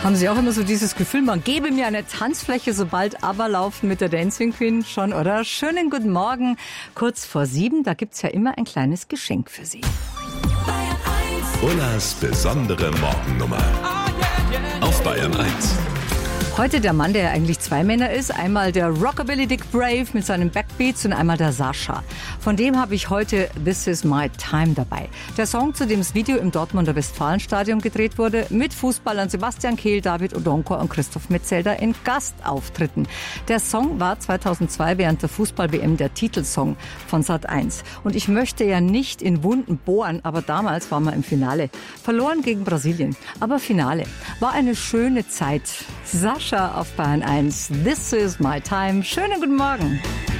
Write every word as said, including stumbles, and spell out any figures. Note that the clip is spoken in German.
Haben Sie auch immer so dieses Gefühl, man gebe mir eine Tanzfläche, sobald ABBA laufen mit der Dancing Queen schon, oder? Schönen guten Morgen, kurz vor sieben, da gibt's ja immer ein kleines Geschenk für Sie. Ullas besondere Morgennummer auf Bayern eins. Heute der Mann, der eigentlich zwei Männer ist. Einmal der Rockabilly Dick Brave mit seinen Backbeats und einmal der Sascha. Von dem habe ich heute This Is My Time dabei. Der Song, zu dem das Video im Dortmunder Westfalenstadion gedreht wurde, mit Fußballern Sebastian Kehl, David Odonkor und Christoph Metzelder in Gastauftritten. Der Song war zweitausendzwei während der Fußball-W M der Titelsong von Sat eins. Und ich möchte ja nicht in Wunden bohren, aber damals waren wir im Finale. Verloren gegen Brasilien, aber Finale. War eine schöne Zeit. Sascha auf Bayern eins. This is my time. Schönen guten Morgen.